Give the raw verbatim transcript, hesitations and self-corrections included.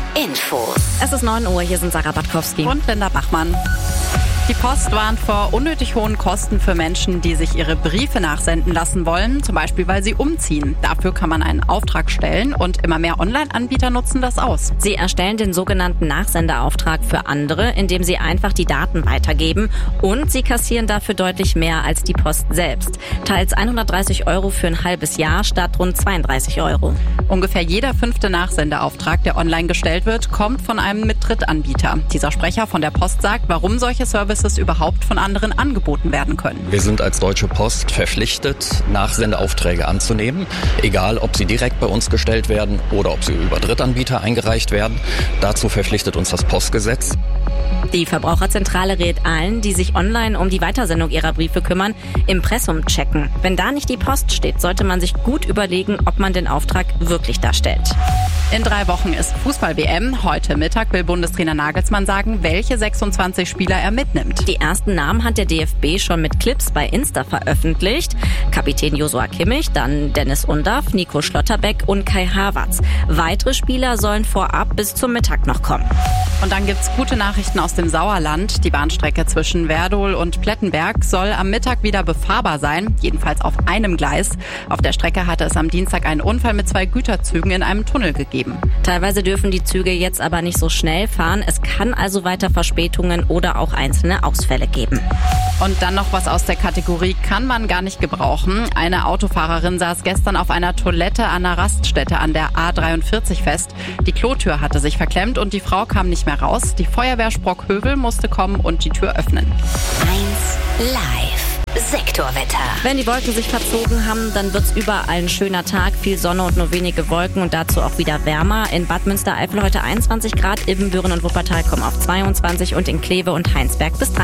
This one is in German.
Infos. Es ist neun Uhr, hier sind Sarah Batkowski und Linda Bachmann. Die Post warnt vor unnötig hohen Kosten für Menschen, die sich ihre Briefe nachsenden lassen wollen, zum Beispiel weil sie umziehen. Dafür kann man einen Auftrag stellen und immer mehr Online-Anbieter nutzen das aus. Sie erstellen den sogenannten Nachsendeauftrag für andere, indem sie einfach die Daten weitergeben, und sie kassieren dafür deutlich mehr als die Post selbst. Teils hundertdreißig Euro für ein halbes Jahr statt rund zweiunddreißig Euro. Ungefähr jeder fünfte Nachsendeauftrag, der online gestellt wird, kommt von einem Dritttanbieter. Dieser Sprecher von der Post sagt, warum solche Services überhaupt von anderen angeboten werden können. Wir sind als Deutsche Post verpflichtet, Nachsendeaufträge anzunehmen, egal ob sie direkt bei uns gestellt werden oder ob sie über Drittanbieter eingereicht werden. Dazu verpflichtet uns das Postgesetz. Die Verbraucherzentrale rät allen, die sich online um die Weitersendung ihrer Briefe kümmern, Impressum checken. Wenn da nicht die Post steht, sollte man sich gut überlegen, ob man den Auftrag wirklich darstellt. In drei Wochen ist Fußball-W M. Heute Mittag will Bundestrainer Nagelsmann sagen, welche sechsundzwanzig Spieler er mitnimmt. Die ersten Namen hat der D F B schon mit Clips bei Insta veröffentlicht. Kapitän Joshua Kimmich, dann Dennis Undaff, Nico Schlotterbeck und Kai Havertz. Weitere Spieler sollen vorab bis zum Mittag noch kommen. Und dann gibt's gute Nachrichten aus dem Sauerland. Die Bahnstrecke zwischen Werdohl und Plettenberg soll am Mittag wieder befahrbar sein, jedenfalls auf einem Gleis. Auf der Strecke hatte es am Dienstag einen Unfall mit zwei Güterzügen in einem Tunnel gegeben. Teilweise dürfen die Züge jetzt aber nicht so schnell fahren. Es kann also weiter Verspätungen oder auch einzelne Ausfälle geben. Und dann noch was aus der Kategorie kann man gar nicht gebrauchen. Eine Autofahrerin saß gestern auf einer Toilette an einer Raststätte an der A dreiundvierzig fest. Die Klotür hatte sich verklemmt und die Frau kam nicht mehr raus. Die Feuerwehr Sprockhövel musste kommen und die Tür öffnen. eins Live. Sektorwetter. Wenn die Wolken sich verzogen haben, dann wird's überall ein schöner Tag, viel Sonne und nur wenige Wolken und dazu auch wieder wärmer. In Bad Münstereifel heute einundzwanzig Grad, Ibbenbüren und Wuppertal kommen auf zweiundzwanzig und in Kleve und Heinsberg bis